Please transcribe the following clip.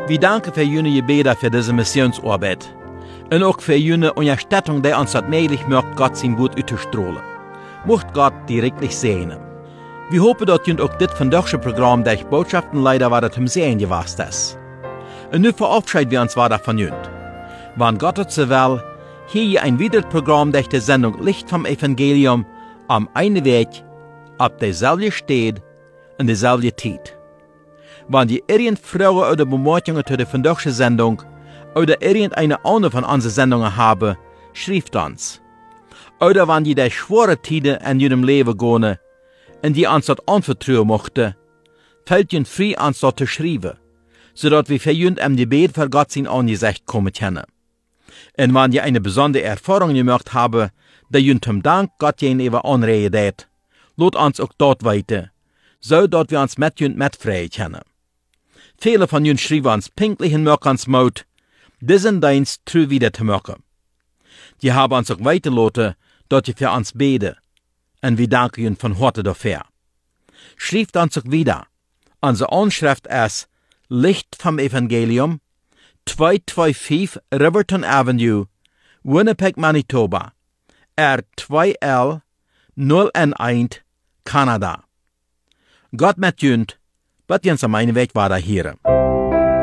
Wir danken für jene Gebete für diese Missionsarbeit. Und auch für jene Unterstützung, die uns das möglich macht, Gott sein Wort auszustrahlen. Mocht Gott direktlich segnen. Wir hoffen, dass ihr auch das Programm durch Botschaftenleiter war, das zum Sehen gewesen ist. Und nun verabschieden wir uns weiter von jünd. Wann Gott es so will, hier ein weiteres Programm durch die Sendung Licht vom Evangelium am einen Weg, ab derselbe steht und derselbe Zeit. Wenn ihr irgendeine Fragen oder Bemerkungen zu der vandaagse Sendung oder irgendeine andere von unseren Sendungen haben, schreibt uns. Oder wenn ihr durch schwere Zeiten in eurem Leben gehen und die uns das anvertrauen möchte, fällt ihr frei, uns das zu schreiben, sodass wir für euch im Gebet für Gott sein Angesicht kommen können. Und wenn ihr eine besondere Erfahrung gemacht habt, die ihr zum Dank Gott gegenüber anreden hat, lasst uns auch dort weiter, so dass wir uns mit euch mitfreien können. Viele von euch schreiben uns pinklich in Mörkans diesen Dienst treu wieder zu machen. Die haben uns auch weitergelassen, dass ihr für uns beten, und wir danken ihnen von Herzen dafür. Schreibt uns auch wieder. Unsere Anschrift ist Licht vom Evangelium, 225 Riverton Avenue, Winnipeg, Manitoba, R2L 0N1, Kanada. Gott mit euch, wird uns am einen Weg weiter hier.